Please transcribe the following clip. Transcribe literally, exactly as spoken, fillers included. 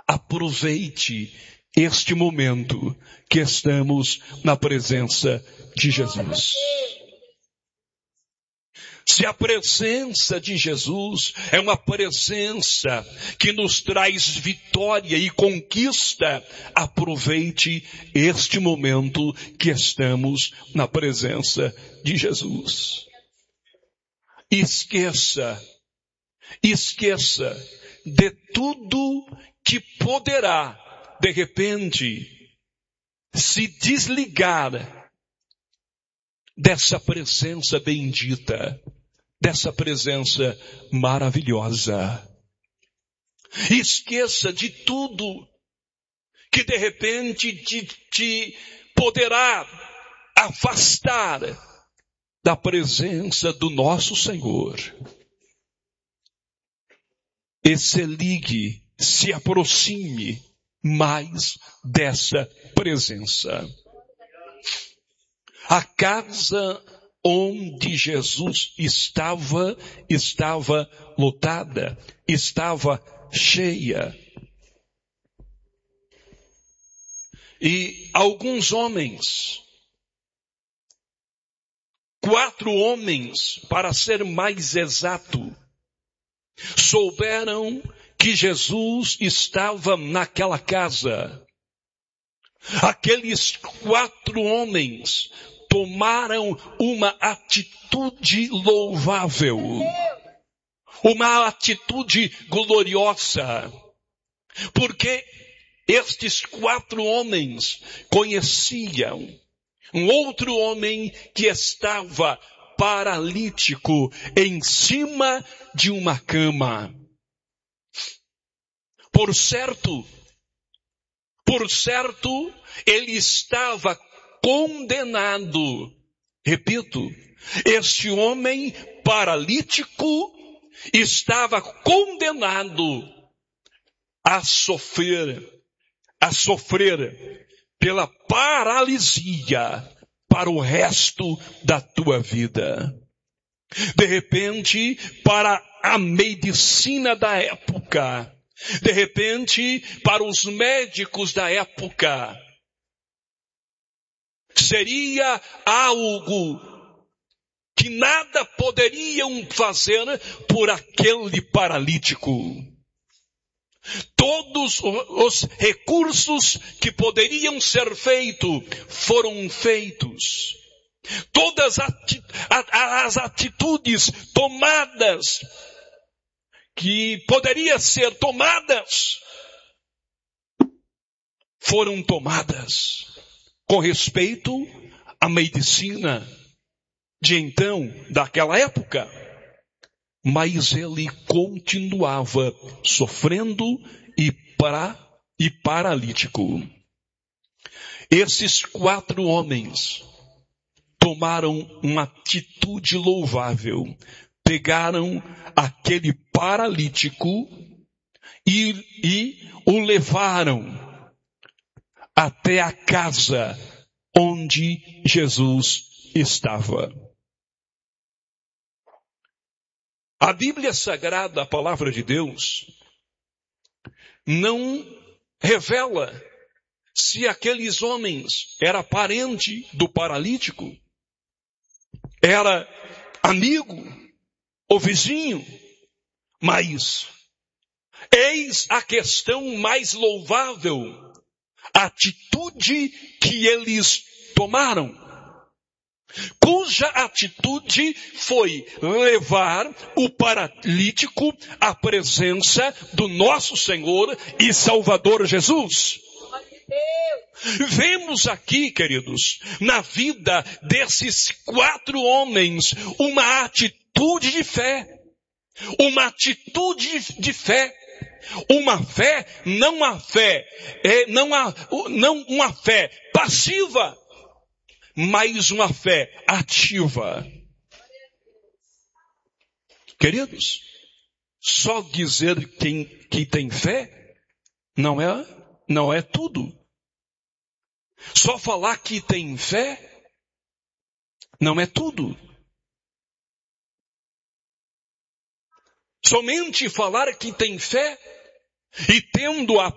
Aproveite este momento que estamos na presença de Jesus. Se a presença de Jesus é uma presença que nos traz vitória e conquista, aproveite este momento que estamos na presença de Jesus. Esqueça, esqueça de tudo que poderá, de repente, se desligar dessa presença bendita, dessa presença maravilhosa. Esqueça de tudo que de repente te, te poderá afastar da presença do nosso Senhor. E se ligue, se aproxime mais dessa presença. A casa onde Jesus estava, estava lotada, estava cheia. E alguns homens, quatro homens, para ser mais exato, souberam que Jesus estava naquela casa. Aqueles quatro homens tomaram uma atitude louvável, uma atitude gloriosa, porque estes quatro homens conheciam um outro homem que estava paralítico em cima de uma cama. Por certo, por certo, ele estava condenado. Repito, este homem paralítico estava condenado a sofrer, a sofrer pela paralisia para o resto da tua vida. De repente, para a medicina da época, de repente, para os médicos da época, seria algo que nada poderiam fazer por aquele paralítico. Todos os recursos que poderiam ser feitos foram feitos. Todas as atitudes tomadas que poderiam ser tomadas foram tomadas com respeito à medicina de então, daquela época. Mas ele continuava sofrendo e, para, e paralítico. Esses quatro homens tomaram uma atitude louvável. Pegaram aquele paralítico e, e o levaram até a casa onde Jesus estava. A Bíblia Sagrada, a palavra de Deus, não revela se aqueles homens eram parente do paralítico, era amigo ou vizinho, mas eis a questão mais louvável, a atitude que eles tomaram, cuja atitude foi levar o paralítico à presença do nosso Senhor e Salvador Jesus. Vemos aqui, queridos, na vida desses quatro homens, uma atitude de fé. Uma atitude de fé. Uma fé, não uma fé, é, não, a, não uma fé passiva, mas uma fé ativa. Queridos, só dizer que, que tem fé não é, não é tudo. Só falar que tem fé não é tudo. Somente falar que tem fé e tendo a